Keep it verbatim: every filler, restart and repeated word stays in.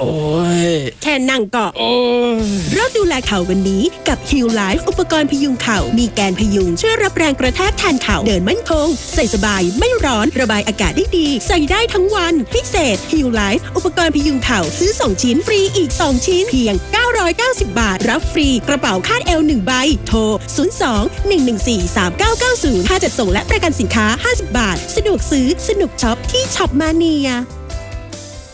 โอ้ยแค่นั่งก็โอ้ยเริ่มดูแลเข่าวันนี้กับ Heal Life อุปกรณ์พยุงเข่ามีแกนพยุงช่วยรับแรงกระแทกแทนเข่าเดินมั่นคงใส่สบายไม่ร้อนระบายอากาศได้ดีใส่ได้ทั้งวันพิเศษ Heal Life อุปกรณ์พยุงเข่าซื้อสองชิ้นฟรีอีกสองชิ้นเพียงเก้าร้อยเก้าสิบบาทรับฟรีกระเป๋าคาดเอวหนึ่งใบโทรศูนย์ สอง หนึ่ง หนึ่ง สี่ สาม เก้า เก้า ศูนย์ค่าจัดส่งและประกันสินค้าห้าสิบบาทสะดวกซื้อสนุกช็อปที่ช็อปมาเนีย